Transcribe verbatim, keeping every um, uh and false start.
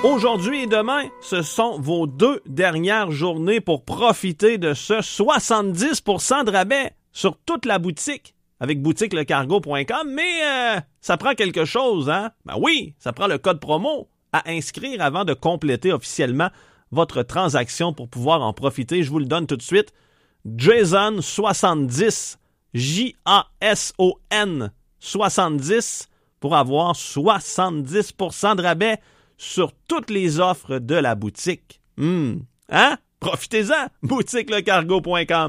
Aujourd'hui et demain, ce sont vos deux dernières journées pour profiter de ce soixante-dix pour cent de rabais sur toute la boutique avec boutique le cargo point com, mais euh, ça prend quelque chose, hein? Ben oui, ça prend le code promo à inscrire avant de compléter officiellement votre transaction pour pouvoir en profiter. Je vous le donne tout de suite. Jason soixante-dix, J A S O N soixante-dix pour avoir soixante-dix pour cent de rabais sur toutes les offres de la boutique. Hum, hein? Profitez-en! boutique le cargo point com.